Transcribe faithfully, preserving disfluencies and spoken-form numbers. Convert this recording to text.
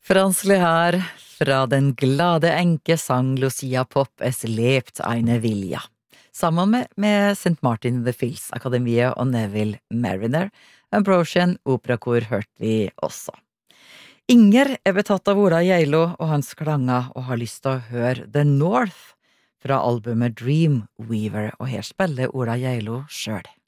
Franslig her, fra den glade enke sang Lucia Pop es lebt eine Vilja. Sammen med, med Saint Martin the Fields Akademiet og Neville Mariner, Ambrosian operakor hørte vi også. Inger er betatt av Ola Geilo og hans klanger og har lyst til å høre The North fra albumet Dreamweaver, og her spiller Ola Geilo selv.